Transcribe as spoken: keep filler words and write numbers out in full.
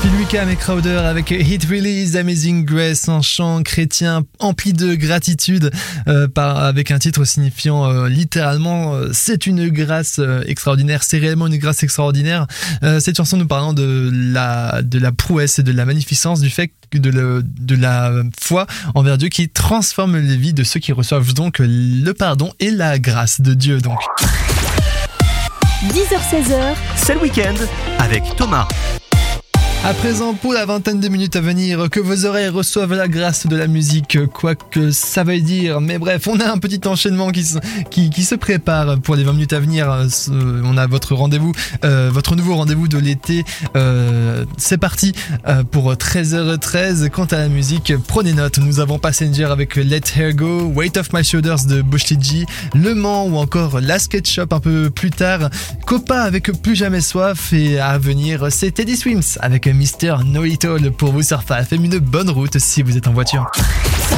Lucas et Crowder avec Hit Release, Amazing Grace, un chant chrétien empli de gratitude, euh, par, avec un titre signifiant euh, littéralement euh, c'est une grâce euh, extraordinaire, c'est réellement une grâce extraordinaire. Euh, cette chanson nous parlant de la, de la prouesse et de la magnificence du fait que de, le, de la foi envers Dieu qui transforme les vies de ceux qui reçoivent donc le pardon et la grâce de Dieu. Donc. dix heures seize heures, c'est le week-end avec Thomas. À présent, pour la vingtaine de minutes à venir, que vos oreilles reçoivent la grâce de la musique, quoi que ça veuille dire. Mais bref, on a un petit enchaînement qui se, qui, qui se prépare pour les vingt minutes à venir. On a votre rendez-vous, euh, votre nouveau rendez-vous de l'été. Euh, c'est parti euh, pour treize heures treize. Quant à la musique, prenez note. Nous avons Passenger avec Let Her Go, Weight Off My Shoulders de Bush T G, Le Mans ou encore La Skate Shop un peu plus tard. Copa avec Plus Jamais Soif et à venir, c'est Teddy Swims avec Mister Know It All pour vous sur F M. Une bonne route si vous êtes en voiture. cinq